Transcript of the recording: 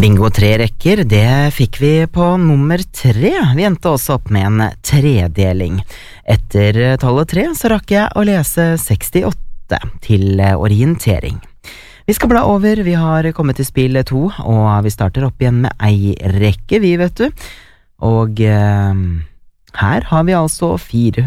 Bingo 3 rekker, det fikk vi på nummer 3. Vi endte også opp med en tredeling. Etter tallet 3 så rakk jeg å lese 68 til orientering. Vi skal bla over, vi har kommet til spill 2, og vi starter opp igjen med ei rekke, vi vet du. Og her har vi altså 400